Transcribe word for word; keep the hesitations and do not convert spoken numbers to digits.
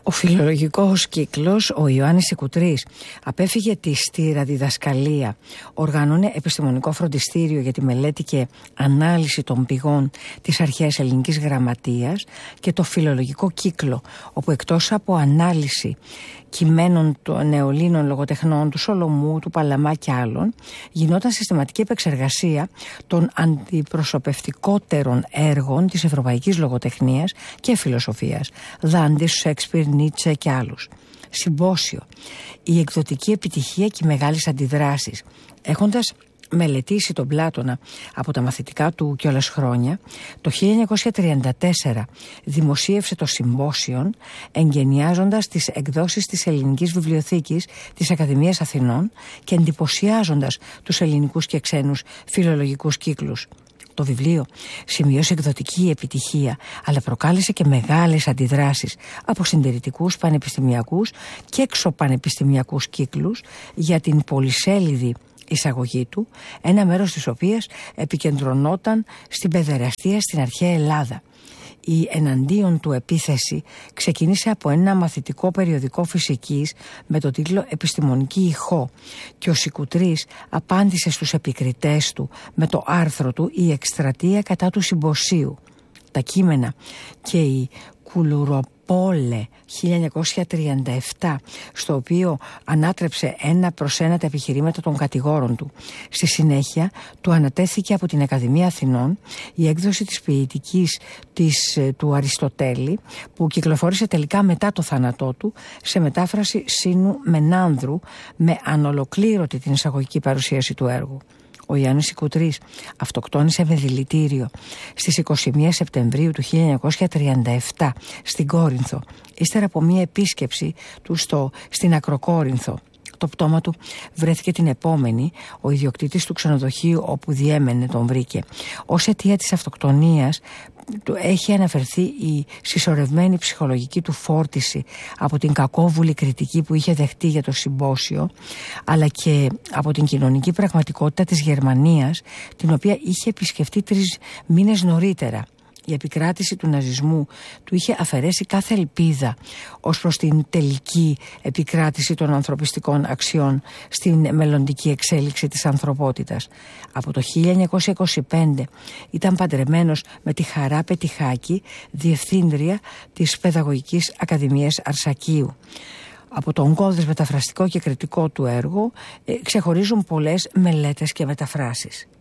Ο φιλολογικός κύκλος, ο Ιωάννης Σικουτρής, απέφυγε τη στήρα διδασκαλία, οργάνωνε επιστημονικό φροντιστήριο για τη μελέτη και ανάλυση των πηγών της αρχαίας ελληνικής γραμματείας και το φιλολογικό κύκλο, όπου εκτός από ανάλυση κειμένων των νεολίνων λογοτεχνών του Σολομού, του Παλαμά και άλλων, γινόταν συστηματική επεξεργασία των αντιπροσωπευτικότερων έργων της ευρωπαϊκής λογοτεχνίας και φιλοσοφίας, Δάντης, Σέξπιρ, Νίτσε και άλλους. Συμπόσιο, η εκδοτική επιτυχία και οι μεγάλες αντιδράσεις. Έχοντας μελετήσει τον Πλάτωνα από τα μαθητικά του κιόλας χρόνια, το χίλια εννιακόσια τριάντα τέσσερα δημοσίευσε το Συμπόσιον, εγκαινιάζοντας τις εκδόσεις της Ελληνικής Βιβλιοθήκης της Ακαδημίας Αθηνών και εντυπωσιάζοντας τους ελληνικούς και ξένους φιλολογικούς κύκλους. Το βιβλίο σημειώσε εκδοτική επιτυχία, αλλά προκάλεσε και μεγάλες αντιδράσεις από συντηρητικούς πανεπιστημιακούς και εξωπανεπιστημιακούς κύκλους για την πολυσέλιδη εισαγωγή του, ένα μέρος της οποίας επικεντρωνόταν στην παιδεραστία στην αρχαία Ελλάδα. Η εναντίον του επίθεση ξεκίνησε από ένα μαθητικό περιοδικό φυσικής με το τίτλο «Επιστημονική ηχό» και ο Σικουτρής απάντησε στους επικριτές του με το άρθρο του «Η εκστρατεία κατά του συμποσίου». Τα κείμενα και η Κουλουροπόλε χίλια εννιακόσια τριάντα επτά, στο οποίο ανάτρεψε ένα προς ένα τα επιχειρήματα των κατηγόρων του. Στη συνέχεια του ανατέθηκε από την Ακαδημία Αθηνών η έκδοση της ποιητικής της, του Αριστοτέλη, που κυκλοφόρησε τελικά μετά το θάνατό του σε μετάφραση Σύνου Μενάνδρου, με ανολοκλήρωτη την εισαγωγική παρουσίαση του έργου. Ο Ιωάννης Σικουτρής αυτοκτόνησε με δηλητήριο στις είκοσι μία Σεπτεμβρίου του χίλια εννιακόσια τριάντα επτά στην Κόρινθο, ύστερα από μία επίσκεψη του στο, στην Ακροκόρινθο. Το πτώμα του βρέθηκε την επόμενη, ο ιδιοκτήτης του ξενοδοχείου όπου διέμενε τον βρήκε. Ως αιτία της αυτοκτονίας του έχει αναφερθεί η συσσωρευμένη ψυχολογική του φόρτιση από την κακόβουλη κριτική που είχε δεχτεί για το συμπόσιο, αλλά και από την κοινωνική πραγματικότητα της Γερμανίας, την οποία είχε επισκεφτεί τρεις μήνες νωρίτερα. Η επικράτηση του ναζισμού του είχε αφαιρέσει κάθε ελπίδα ως προς την τελική επικράτηση των ανθρωπιστικών αξιών στην μελλοντική εξέλιξη της ανθρωπότητας. Από το χίλια εννιακόσια είκοσι πέντε ήταν παντρεμένος με τη Χαρά Πετιχάκη, διευθύντρια της Παιδαγωγικής Ακαδημίας Αρσακίου. Από το ογκώδες μεταφραστικό και κριτικό του έργο ε, ξεχωρίζουν πολλές μελέτες και μεταφράσεις.